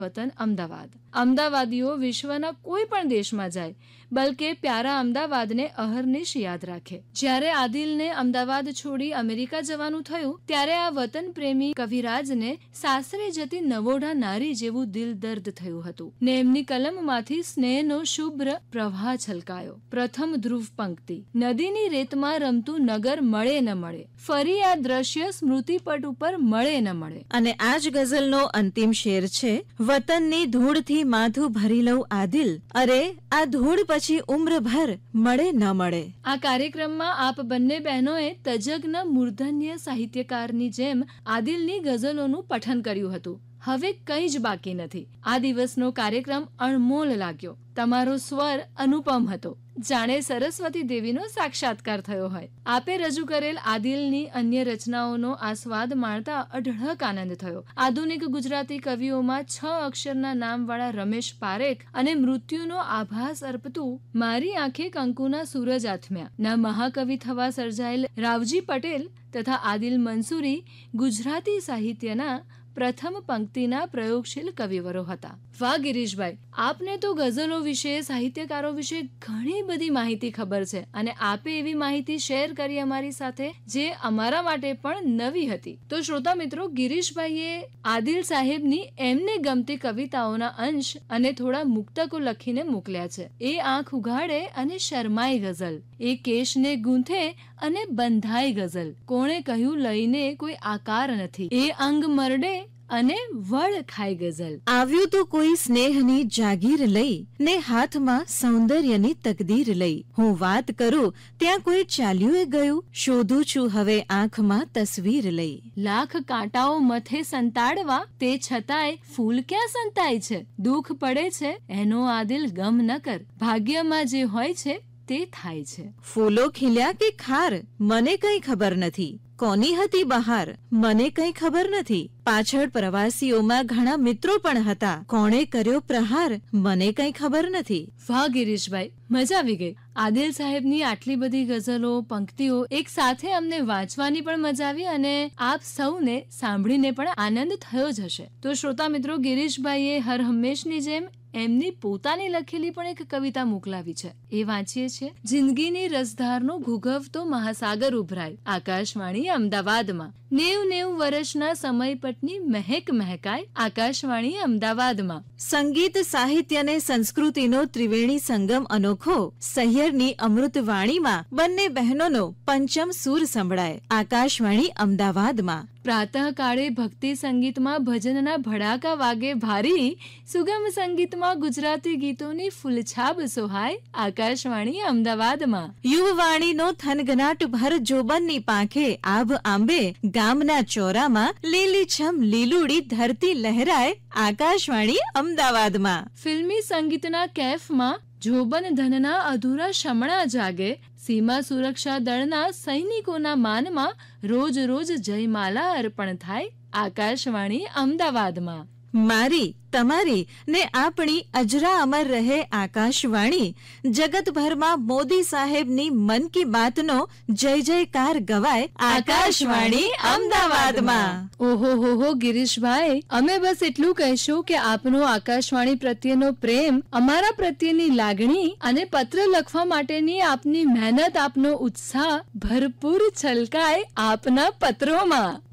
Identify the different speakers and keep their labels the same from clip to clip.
Speaker 1: વતન અમદાવાદ. અમદાવાદીઓ વિશ્વના કોઈ પણ દેશમાં જાય, બલકે પ્યારા અમદાવાદને અહર્નિશ યાદ રાખે. જ્યારે આદિલને અમદાવાદ છોડી અમેરિકા જવાનું થયું, ત્યારે આ વતન પ્રેમી કવિરાજને સાસરે જતી નવોઢા નારી જેવું દિલ દર્દ થયું હતું ને એમની કલમમાંથી સ્નેહનો શુભ્ર પ્રવાહ છલકાયો. પ્રથમ ધ્રુવ પંક્તિ: નદીની રેતમાં રમતું નગર મળે ન મળે, ફરી આ દ્રશ્ય સ્મૃતિપટ ઉપર મળે ન મળે.
Speaker 2: અને આ જ ગઝલનો અંતિમ શેર છે: વતનની ધૂળથી માથું ભરી લઉં આદિલ, અરે આ ધૂળ પછી ઉમ્રભર મળે ન મળે.
Speaker 1: આ કાર્યક્રમમાં આપ બંને બહેનોએ તજજ્ઞ મૂર્ધન્ય સાહિત્યકારની જેમ આદિલની ગઝલોનું પઠન કર્યું હતું. હવે કંઈ જ બાકી નથી. આ દિવસનો કાર્યક્રમ અણમોલ લાગ્યો. તમારો સ્વર અનુપમ હતો, જાણે સરસ્વતી દેવીનો સાક્ષાત્કાર થયો હોય. આપે રજૂ કરેલ આદિલની અન્ય રચનાઓનો આસ્વાદ માણતા અઢળક આનંદ થયો. આધુનિક ગુજરાતી કવિઓમાં 6 અક્ષરના નામવાળા રમેશ પારેખ અને મૃત્યુનો આભાસ અર્પતું મારી આંખે કંકુના સૂરજ આથમ્યા ના મહાકવિ થવા સર્જાયેલ રાવજી પટેલ તથા આદિલ મંસૂરી ગુજરાતી સાહિત્યના પ્રથમ પંક્તિના પ્રયોગશીલ કવિવરો હતા. વાહ ગિરીશભાઈ, આપને તો ગઝલો વિશે, સાહિત્યકારો વિશે ઘણી બધી માહિતી ખબર છે અને આપે એવી માહિતી શેર કરી અમારી સાથે જે અમારા માટે પણ નવી હતી. તો શ્રોતા મિત્રો, ગિરીશભાઈએ આદિલ સાહેબની એમને ગમતી કવિતાઓના અંશ અને થોડા મુક્તકો લખીને મોકલ્યા છે. એ આંખ ઉઘાડે અને શરમાઈ ગઝલ, એ કેશને ગૂંથે અને બંધાય ગઝલ, કોણે કહ્યું લઈને કોઈ આકાર નથી, એ અંગ મરડે અને વળ ખાય ગઝલ.
Speaker 2: આવ્યું તો કોઈ સ્નેહની જાગીર લઈ ને હાથમાં સૌંદર્યની તકદીર લઈ. હું વાત કરું ત્યાં કોઈ ચાલ્યું ગયું, શોધું છું હવે આંખમાં તસવીર લઈ.
Speaker 1: લાખ કાંટાઓ મથે સંતાડવા, તે છતાંય ફૂલ ક્યાં સંતાય છે. દુઃખ પડે છે એનો આદિલ ગમ ન કર, ભાગ્યમાં જે હોય છે તે થાય છે.
Speaker 2: ફૂલો ખીલ્યા કે ખાર મને કઈ ખબર નથી, કોની હતી બહાર મને કઈ ખબર નથી. પાછળ પ્રવાસીઓમાં ઘણા મિત્રો પણ હતા, કોણે કર્યો પ્રહાર મને કઈ ખબર નથી.
Speaker 1: વાહ ગિરીશભાઈ, મજા આવી ગઈ. આદિલ સાહેબની આટલી બધી ગઝલો, પંક્તિઓ એક સાથે અમને વાંચવાની પણ મજા આવી અને આપ સૌને સાંભળીને પણ આનંદ થયો જ હશે. તો શ્રોતા મિત્રો, ગિરીશભાઈએ હર હંમેશની જેમ એમની પોતાની લખેલી પણ એક કવિતા મોકલાવી છે. એ વાંચીએ છીએ. જિંદગીની રસધારનો ઘૂઘવતો મહાસાગર ઉભરાય, આકાશવાણી અમદાવાદમાં. 90 વર્ષના સમયપટની મહેક મહેકાય, આકાશવાણી અમદાવાદમાં.
Speaker 2: સંગીત, સાહિત્ય ને સંસ્કૃતિનો ત્રિવેણી સંગમ અનોખો, સહિયરની અમૃતવાણીમાં બંને બહેનોનો પંચમ સૂર સંભળાય, આકાશવાણી અમદાવાદમાં.
Speaker 1: પ્રાતઃકાળે ભક્તિ સંગીતમાં ભજનના ભડાકા વાગે ભારી, સુગમ સંગીતમાં ગુજરાતી ગીતોની ફૂલછાબ સોહાય, આકાશવાણી અમદાવાદમાં.
Speaker 2: યુવવાણીનો થનગનાટ ભર જોબનની પાંખે, આભ આંબે ગામના ચોરામાં લીલીછમ લીલુડી ધરતી લહેરાય, આકાશવાણી અમદાવાદમાં.
Speaker 1: ફિલ્મી સંગીતના કેફમાં જોબન ધનના અધૂરા શમણા જાગે, સીમા સુરક્ષા દળના સૈનિકોના માનમાં રોજ રોજ જયમાલા અર્પણ થાય, આકાશવાણી અમદાવાદમાં.
Speaker 2: મારી, તમારી ને આપણી અજરા અમર રહે આકાશવાણી. જગતભરમાં મોદી સાહેબની મન કી બાતનો જય જયકાર ગવાય, આકાશવાણી અમદાવાદમાં.
Speaker 1: ઓહો હો હો ગિરીશભાઈ, અમે બસ એટલું કહીશું કે આપનો આકાશવાણી પ્રત્યેનો પ્રેમ, અમારા પ્રત્યેની લાગણી અને પત્ર લખવા માટેની આપની મહેનત, આપનો ઉત્સાહ ભરપૂર છલકાય આપના પત્રોમાં.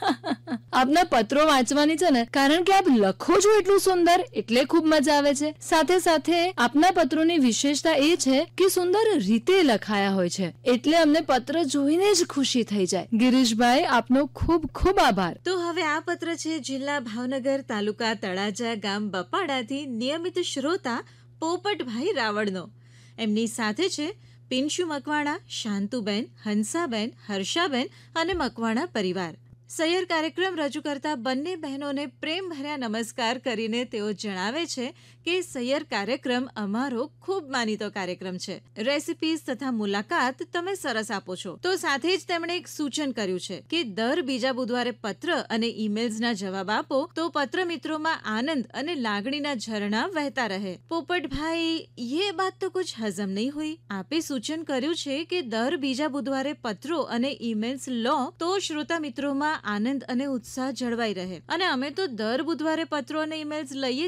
Speaker 1: આપના પત્રો વાંચવાની છે ને, કારણ કે આપ લખો છો એટલું સુંદર, એટલે ખૂબ મજા આવે છે. સાથે સાથે આપના પત્રોની વિશેષતા એ છે કે સુંદર રીતે લખાયા હોય છે, એટલે અમને પત્ર જોઈને જ ખુશી થઈ જાય. ગિરીશભાઈ, આપનો ખૂબ ખૂબ આભાર.
Speaker 2: તો હવે આ પત્ર છે જિલ્લા ભાવનગર, તાલુકા તળાજા, ગામ બપાડાથી નિયમિત શ્રોતા પોપટભાઈ રાવળનો. એમની સાથે છે પિન્શુ મકવાણા, શાંતુબેન, હંસાબેન, હર્ષાબેન અને મકવાણા પરિવાર. સૈયર કાર્યક્રમ રજૂ કરતા બંને બહેનોને પ્રેમભર્યા નમસ્કાર કરીને તેઓ જણાવે છે કે સૈયર કાર્યક્રમ અમારો ખૂબ માનીતો કાર્યક્રમ છે. રેસિપીઝ તથા મુલાકાત તમે સરસ આપો છો. તો સાથે જ તેમણે એક સૂચન કર્યું છે કે દર બીજા બુધવારે પત્ર અને ઈમેલ્સના જવાબ આપો તો પત્ર મિત્રોમાં આનંદ અને લાગણીના ઝરણા વહેતા રહે. પોપટભાઈ, યે બાત તો કુછ હઝમ નહીં હુઈ. આપે સૂચન કર્યું છે કે દર બીજા બુધવારે પત્રો અને ઈમેલ્સ લો તો શ્રોતા મિત્રોમાં આનંદ અને ઉત્સાહ જળવાઈ રહે. અને અમે તો દર બુધવારે પત્રો અને ઈમેલ્સ લઈએ